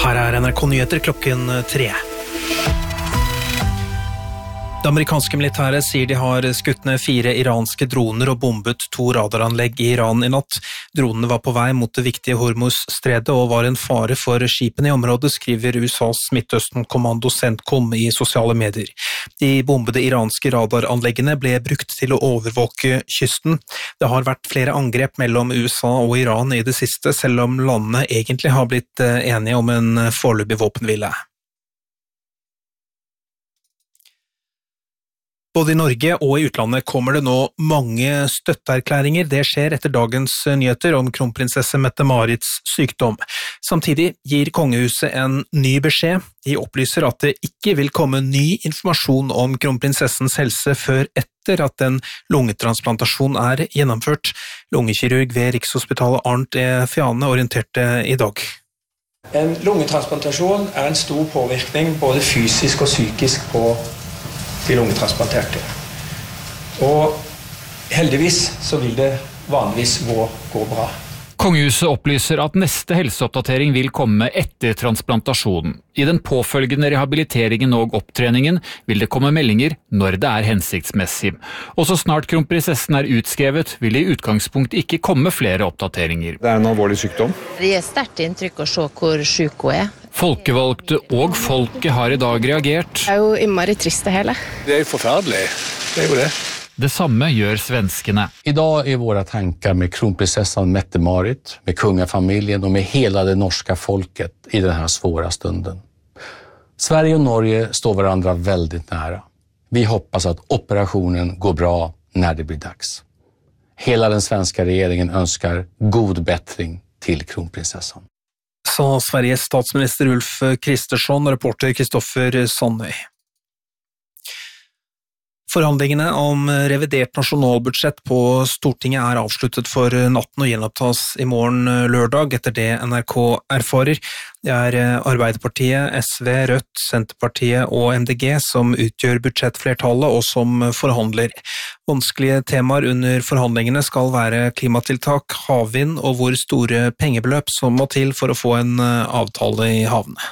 Her NRK Nyheter klokken 3. Det amerikanske militæret sier de har skutt ned 4 iranske droner og bombet 2 radaranlegg i Iran i natt. Dronene var på vei mot det viktige Hormuz-stredet og var en fare for skipene i området, skriver USAs Midtøsten-kommando CENTCOM i sosiale medier. De bombede iranske radaranleggene ble brukt til å overvåke kysten. Det har vært flere angrep mellom USA og Iran i det siste, selv om landene egentlig har blitt enige om en foreløpig våpenhvile. Både i Norge og i utlandet kommer det nå mange støtteerklæringer. Det skjer etter dagens nyheter om kronprinsesse Mette-Marits sykdom. Samtidig gir kongehuset en ny beskjed. De opplyser at det ikke vil komme ny informasjon om kronprinsessens helse før etter at en lungetransplantasjon er gjennomført. Lungekirurg ved Rikshospitalet Arnt E. Fjane orienterte i dag. En lungetransplantasjon er en stor påvirkning både fysisk og psykisk på de lungetransplanterte. Og heldigvis så vil det vanligvis gå bra. Kongehuset opplyser at neste helseoppdatering vil komme etter transplantasjonen. I den påfølgende rehabiliteringen og opptreningen vil det komme meldinger når det er hensiktsmessig. Og så snart kronprinsessen er utskrevet, vil det i utgangspunkt ikke komme flere oppdateringer. Det er en alvorlig sykdom. Det gir sterkt inntrykk å se hvor syk hun er. Folkevalgte og folket har i dag reagert. Det er jo innmari trist det hele. Det er jo forferdelig. Det er jo det. Det samme gjør svenskene. Idag är våra tankar med kronprinsessan Mette-Marit, med kungafamiljen och med hela det norska folket i den här svåra stunden. Sverige och Norge står varandra väldigt nära. Vi hoppas att operationen går bra när det blir dags. Hela den svenska regeringen önskar god bättring till kronprinsessan. Sa Sveriges statsminister Ulf Kristersson og reporter Kristoffer Sonnøy. Forhandlingene om revidert nasjonalbudsjett på Stortinget er avsluttet for natten og gjenopptas i morgen lørdag, etter det NRK erfarer. Det er Arbeiderpartiet, SV, Rødt, Senterpartiet og MDG som utgjør budsjettflertallet og som forhandler. Vanskelige temaer under forhandlingene skal være klimatiltak, havvind og hvor store pengebeløp som må til for å få en avtale i havne.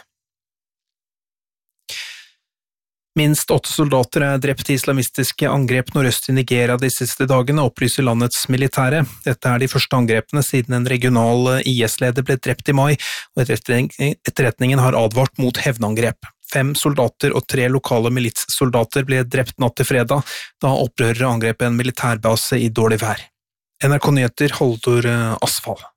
Minst 8 soldater er drept i islamistiske angrep nordøst i Nigeria de siste dagene, opplyser landets militære. Dette er de første angrepene siden en regional IS-leder ble drept i mai, og etterretningen har advart mot hevnangrep. 5 soldater og 3 lokale militssoldater ble drept natt til fredag, da opprørere angrep en militærbase i dårlig vær. NRK Nyheter, Haldor Asfall.